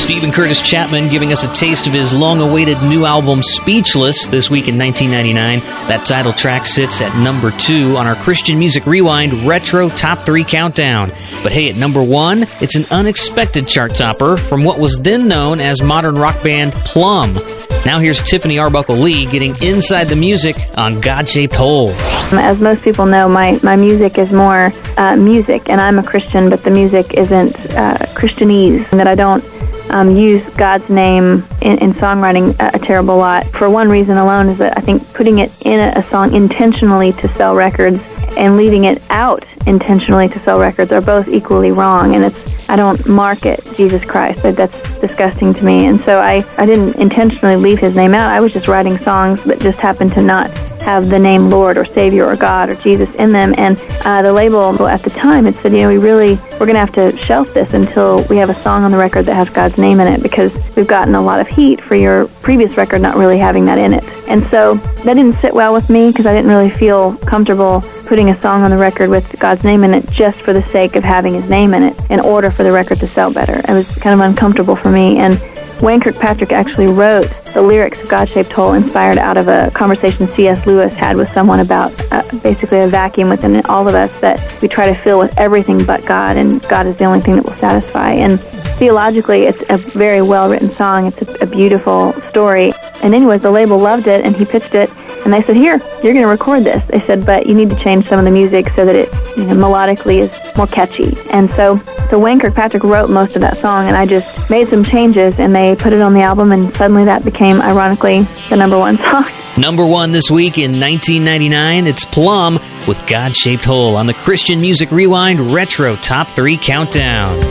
Stephen Curtis Chapman giving us a taste of his long-awaited new album, Speechless, this week in 1999. That title track sits at number 2 on our Christian Music Rewind Retro Top 3 Countdown. But hey, at number 1, it's an unexpected chart topper from what was then known as modern rock band Plum. Now here's Tiffany Arbuckle Lee getting inside the music on God-Shaped Hole. As most people know, my music is more music, and I'm a Christian, but the music isn't Christianese, and that I don't use God's name in songwriting a terrible lot. For one reason alone is that I think putting it in a song intentionally to sell records and leaving it out intentionally to sell records are both equally wrong, and I don't market Jesus Christ. That's disgusting to me. And so I didn't intentionally leave his name out. I was just writing songs that just happened to not have the name Lord or Savior or God or Jesus in them. And the label at the time had said, we're going to have to shelf this until we have a song on the record that has God's name in it, because we've gotten a lot of heat for your previous record not really having that in it. And so that didn't sit well with me, because I didn't really feel comfortable putting a song on the record with God's name in it just for the sake of having his name in it in order for the record to sell better. It was kind of uncomfortable for me. And Wayne Kirkpatrick actually wrote the lyrics of God-Shaped Hole inspired out of a conversation C.S. Lewis had with someone about basically a vacuum within all of us that we try to fill with everything but God, and God is the only thing that will satisfy. And theologically, it's a very well-written song. It's a beautiful story. And anyways, the label loved it, and he pitched it, and they said, here, you're going to record this. They said, but you need to change some of the music so that it melodically is more catchy. And so Wayne Kirkpatrick wrote most of that song, and I just made some changes, and they put it on the album, and suddenly that became, ironically, the number 1 song. Number 1 this week in 1999, it's Plum with God-Shaped Hole on the Christian Music Rewind Retro Top 3 Countdown.